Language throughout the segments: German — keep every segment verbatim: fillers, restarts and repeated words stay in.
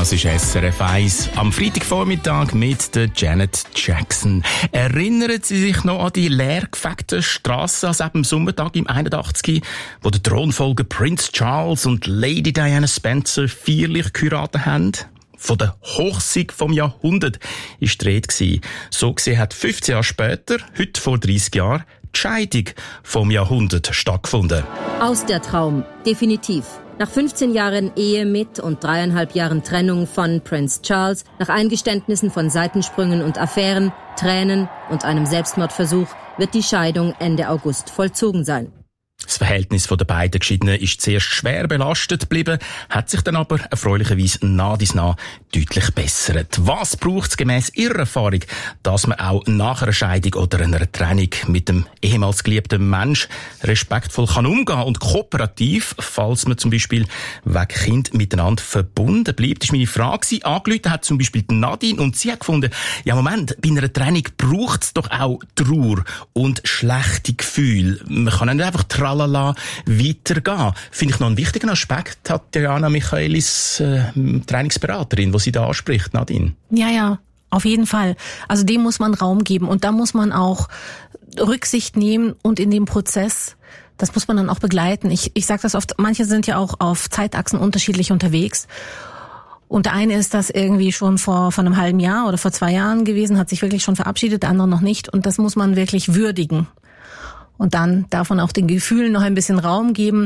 Das ist S R F eins am Freitagvormittag mit der Janet Jackson. Erinnern Sie sich noch an die leergefegten Strassen an diesem Sommertag im einundachtzig, wo der Thronfolger Prince Charles und Lady Diana Spencer feierlich geheiratet haben? Von der Hochzeit vom Jahrhundert war die Rede. So gesehen hat fünfzehn Jahre später, heute vor dreissig Jahren, die Scheidung vom Jahrhundert stattgefunden. Aus der Traum, definitiv. Nach fünfzehn Jahren Ehe mit und dreieinhalb Jahren Trennung von Prince Charles, nach Eingeständnissen von Seitensprüngen und Affären, Tränen und einem Selbstmordversuch wird die Scheidung Ende August vollzogen sein. Das Verhältnis der beiden Geschiedenen ist zuerst schwer belastet geblieben, hat sich dann aber erfreulicherweise nah dies nah deutlich bessert. Was braucht es gemäss Ihrer Erfahrung, dass man auch nach einer Scheidung oder einer Trennung mit dem ehemals geliebten Mensch respektvoll kann umgehen und kooperativ, falls man zum Beispiel wegen Kind miteinander verbunden bleibt? Das ist meine Frage. Angerufen hat zum Beispiel Nadine und sie hat gefunden, ja Moment, bei einer Trennung braucht es doch auch Trauer und schlechte Gefühle. Man kann nicht einfach tralala weitergehen. Finde ich noch einen wichtigen Aspekt, hat Diana Michaelis, äh, Trainingsberaterin, die sie da anspricht, Nadine. Ja, ja, auf jeden Fall. Also dem muss man Raum geben und da muss man auch Rücksicht nehmen und in dem Prozess, das muss man dann auch begleiten. Ich, ich sage das oft, manche sind ja auch auf Zeitachsen unterschiedlich unterwegs. Und der eine ist das irgendwie schon vor, vor einem halben Jahr oder vor zwei Jahren gewesen, hat sich wirklich schon verabschiedet, der andere noch nicht. Und das muss man wirklich würdigen. Und dann darf man auch den Gefühlen noch ein bisschen Raum geben.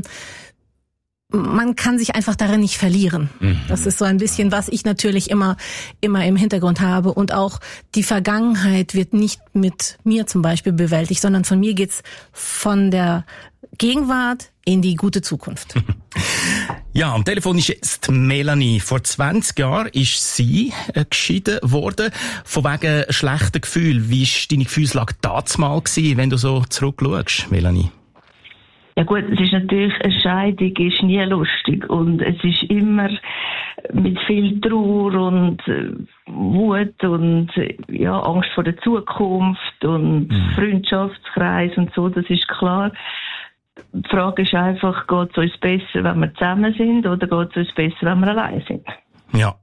Man kann sich einfach darin nicht verlieren. Mhm. Das ist so ein bisschen, was ich natürlich immer, immer im Hintergrund habe. Und auch die Vergangenheit wird nicht mit mir zum Beispiel bewältigt, sondern von mir geht's von der Gegenwart in die gute Zukunft. Ja, am Telefon ist jetzt Melanie. Vor zwanzig Jahren ist sie äh, geschieden worden, von wegen schlechten Gefühlen. Wie war deine Gefühlslage damals gewesen, wenn du so zurückschaust, Melanie? Ja gut, es ist natürlich, eine Scheidung ist nie lustig und es ist immer mit viel Trauer und äh, Wut und äh, ja, Angst vor der Zukunft und mhm. Freundschaftskreis und so, das ist klar. Die Frage ist einfach, geht es uns besser, wenn wir zusammen sind, oder geht es uns besser, wenn wir allein sind? Ja,